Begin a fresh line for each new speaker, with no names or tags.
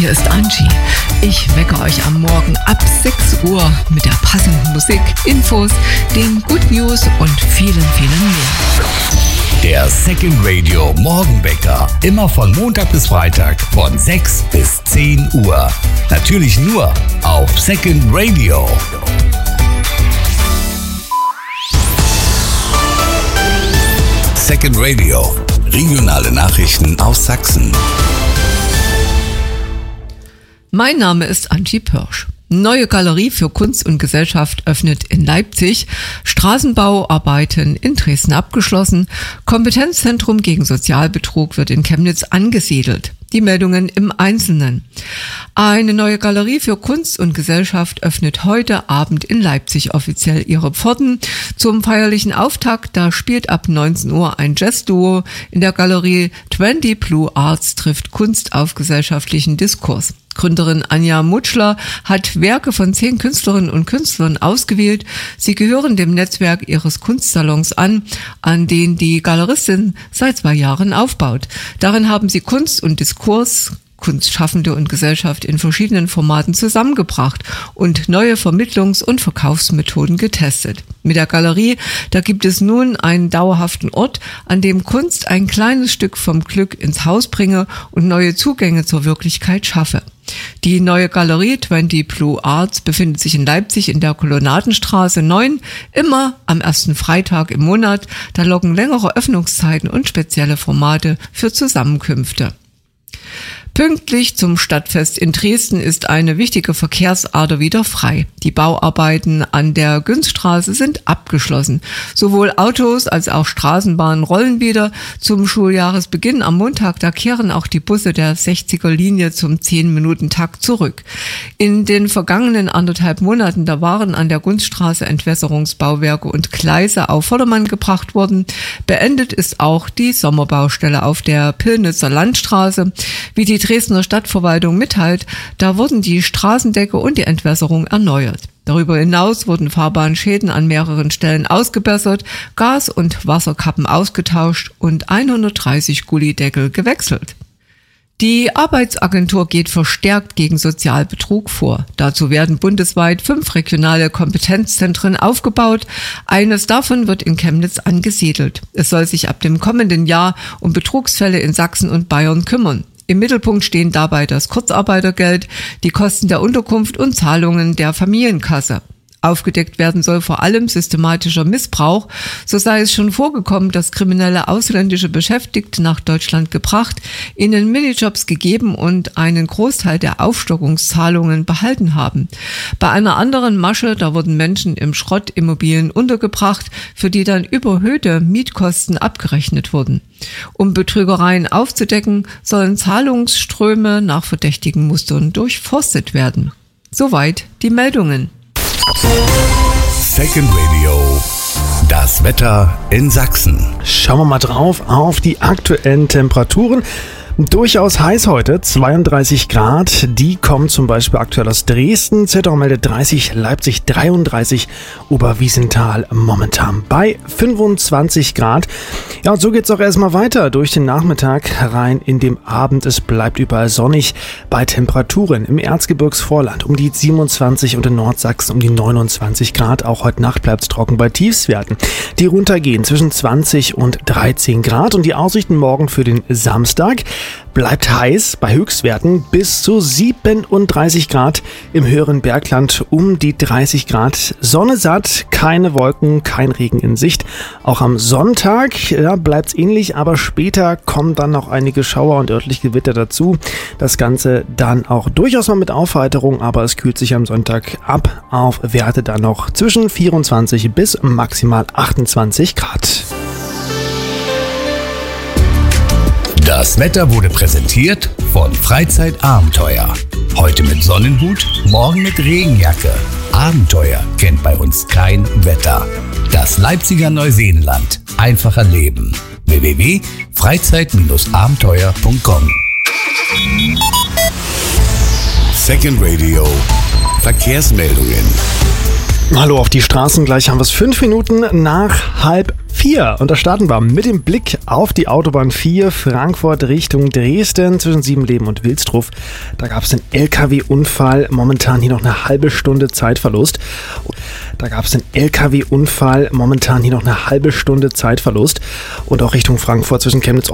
hier ist Angie. Ich wecke euch am Morgen ab 6 Uhr mit der passenden Musik, Infos, den Good News und vielen mehr.
Der Second Radio Morgenwecker. Immer von Montag bis Freitag von 6 bis 10 Uhr. Natürlich nur auf Second Radio. Second Radio. Regionale Nachrichten aus Sachsen.
Mein Name ist Angie Pörsch. Neue Galerie für Kunst und Gesellschaft öffnet in Leipzig, Straßenbauarbeiten in Dresden abgeschlossen, Kompetenzzentrum gegen Sozialbetrug wird in Chemnitz angesiedelt. Die Meldungen im Einzelnen. Eine neue Galerie für Kunst und Gesellschaft öffnet heute Abend in Leipzig offiziell ihre Pforten. Zum feierlichen Auftakt, da spielt ab 19 Uhr ein Jazzduo in der Galerie 20 Blue Arts trifft Kunst auf gesellschaftlichen Diskurs. Gründerin Anja Mutschler hat Werke von 10 Künstlerinnen und Künstlern ausgewählt. Sie gehören dem Netzwerk ihres Kunstsalons an den die Galeristin seit 2 Jahren aufbaut. Darin haben sie Kunst und Diskurs, Kunstschaffende und Gesellschaft in verschiedenen Formaten zusammengebracht und neue Vermittlungs- und Verkaufsmethoden getestet. Mit der Galerie, da gibt es nun einen dauerhaften Ort, an dem Kunst ein kleines Stück vom Glück ins Haus bringe und neue Zugänge zur Wirklichkeit schaffe. Die neue Galerie 20 Blue Arts befindet sich in Leipzig in der Kolonnadenstraße 9, immer am ersten Freitag im Monat. Da locken längere Öffnungszeiten und spezielle Formate für Zusammenkünfte. Pünktlich zum Stadtfest in Dresden ist eine wichtige Verkehrsader wieder frei. Die Bauarbeiten an der Günzstraße sind abgeschlossen. Sowohl Autos als auch Straßenbahnen rollen wieder. Zum Schuljahresbeginn am Montag, da kehren auch die Busse der 60er Linie zum 10-Minuten-Takt zurück. In den vergangenen 1,5 Monaten, da waren an der Günzstraße Entwässerungsbauwerke und Gleise auf Vordermann gebracht worden. Beendet ist auch die Sommerbaustelle auf der Pillnitzer Landstraße. Wie die Dresdner Stadtverwaltung mitteilt, da wurden die Straßendecke und die Entwässerung erneuert. Darüber hinaus wurden Fahrbahnschäden an mehreren Stellen ausgebessert, Gas- und Wasserkappen ausgetauscht und 130 Gullydeckel gewechselt. Die Arbeitsagentur geht verstärkt gegen Sozialbetrug vor. Dazu werden bundesweit 5 regionale Kompetenzzentren aufgebaut. Eines davon wird in Chemnitz angesiedelt. Es soll sich ab dem kommenden Jahr um Betrugsfälle in Sachsen und Bayern kümmern. Im Mittelpunkt stehen dabei das Kurzarbeitergeld, die Kosten der Unterkunft und Zahlungen der Familienkasse. Aufgedeckt werden soll vor allem systematischer Missbrauch. So sei es schon vorgekommen, dass kriminelle ausländische Beschäftigte nach Deutschland gebracht, ihnen Minijobs gegeben und einen Großteil der Aufstockungszahlungen behalten haben. Bei einer anderen Masche, da wurden Menschen im Schrottimmobilien untergebracht, für die dann überhöhte Mietkosten abgerechnet wurden. Um Betrügereien aufzudecken, sollen Zahlungsströme nach verdächtigen Mustern durchforstet werden. Soweit die Meldungen.
Second Radio. Das Wetter in Sachsen.
Schauen wir mal drauf auf die aktuellen Temperaturen. Durchaus heiß heute, 32 Grad. Die kommen zum Beispiel aktuell aus Dresden. Zittau meldet 30, Leipzig 33, Oberwiesenthal momentan bei 25 Grad. Ja, und so geht's auch erstmal weiter durch den Nachmittag rein in den Abend. Es bleibt überall sonnig bei Temperaturen im Erzgebirgsvorland um die 27 und in Nordsachsen um die 29 Grad. Auch heute Nacht bleibt's trocken bei Tiefstwerten, die runtergehen zwischen 20 und 13 Grad. Und die Aussichten morgen für den Samstag: bleibt heiß bei Höchstwerten bis zu 37 Grad, im höheren Bergland um die 30 Grad. Sonne satt, keine Wolken, kein Regen in Sicht. Auch am Sonntag bleibt es ähnlich, aber später kommen dann noch einige Schauer und örtliche Gewitter dazu. Das Ganze dann auch durchaus mal mit Aufheiterung, aber es kühlt sich am Sonntag ab auf Werte dann noch zwischen 24 bis maximal 28 Grad.
Das Wetter wurde präsentiert von Freizeitabenteuer. Heute mit Sonnenhut, morgen mit Regenjacke. Abenteuer kennt bei uns kein Wetter. Das Leipziger Neuseenland. Einfacher Leben. www.freizeit-abenteuer.com. Second Radio. Verkehrsmeldungen.
Hallo auf die Straßen, gleich haben wir es 5 Minuten nach 3:30 und da starten wir mit dem Blick auf die Autobahn 4 Frankfurt Richtung Dresden zwischen Siebenleben und Wilsdruff. Da gab es einen LKW-Unfall, momentan hier noch eine halbe Stunde Zeitverlust. Und auch Richtung Frankfurt zwischen Chemnitz